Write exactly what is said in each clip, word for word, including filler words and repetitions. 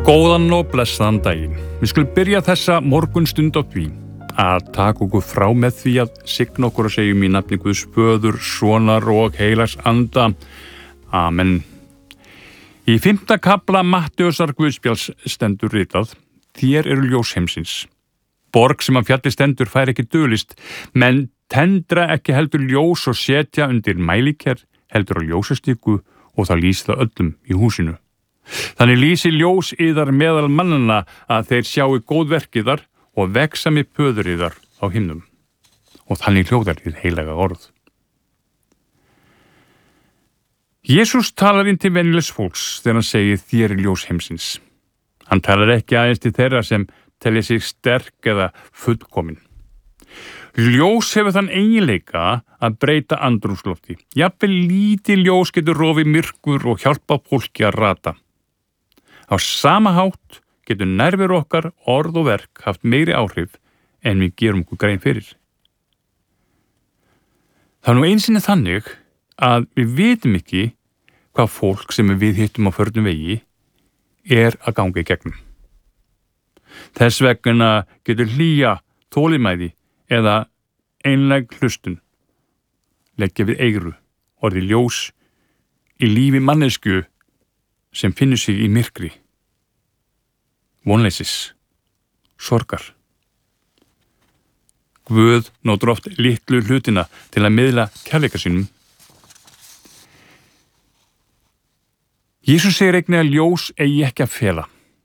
Góðan og blessaðan daginn. Við skulum byrja þessa morgunstund á því að taka okkur frá með því að signa okkur og segjum í nafni Guðs Föður, Sonar og Heilags Anda. Amen. Í fimmta kafla Mattheusar Guðspjalls stendur ritað: Þér eru ljós heimsins. Borg sem að fjalli stendur fær ekki dulist, menn tendra ekki heldur ljós og setja undir mæliker heldur á ljósastiku og það lýsi það öllum í húsinu. Þannig lýsi ljós yðar meðal mannana að þeir sjáu góð verkiðar og veksami föður yðar á himnum. Og þannig hljóðar hið heilaga orð. Jesús talar inn til venjulegs fólks þegar hann segir þér er ljós heimsins. Hann talar ekki aðeins til þeirra sem telja sig sterk eða fullkomin. Ljós hefur þann eiginleika að breyta andrúmslofti. Jafnvel lítið ljós getur rofið myrkur og hjálpa fólki að rata. Á sama hátt getur nærveru okkar, orð og verk haft meiri áhrif en við gerum okkur grein fyrir. Það er nú einsinni þannig að við vitum ekki hvað fólk sem við hittum á förnum vegi er að ganga í gegnum. Þess vegna getur hlýja, þolinmæði eða einlæg hlustun leggja við eyru orðið ljós í lífi mannesku sem finnur sig í myrkri, vonleysis, sorgar. Guð notar oft litlu hlutina til að miðla kærleika sínum. Jesús segir einnig að ljós eigi ekki að fela.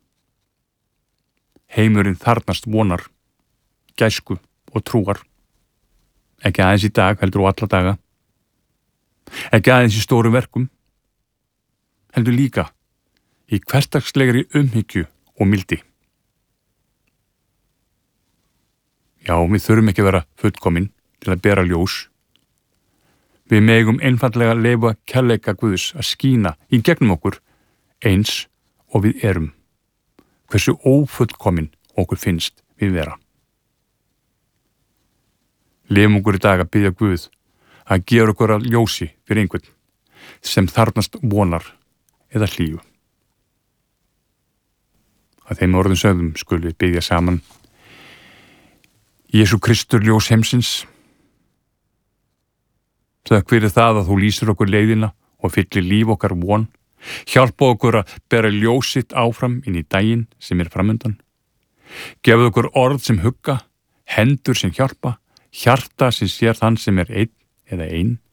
Heimurinn þarnast vonar, gæsku og trúar. Ekki aðeins í dag, heldur á alla daga. Ekki aðeins í stórum verkum, heldur líka í hversdagslegri umhyggju og mildi. Já, við þurfum ekki að vera fullkomin til að bera ljós. Við megum einfaldlega leyfa kærleika Guðs að skína í gegnum okkur eins og við erum. Hversu ófullkomin okkur finnst við vera. Leyfum okkur í dag að biðja Guð að gera okkur að ljósi fyrir einhvern sem þarnast vonar eða hlýju. Að þeim orðum sögðum skulum við biðja saman. Jesú Kristur ljós heimsins, þakk fyrir það að þú lýsir okkur leiðina og fyllir líf okkar von. Hjálpa okkur að bera ljós sitt áfram inn í daginn sem er framundan. Gefðu okkur orð sem hugga, hendur sem hjálpa, hjarta sem sér þann sem er einn eða ein.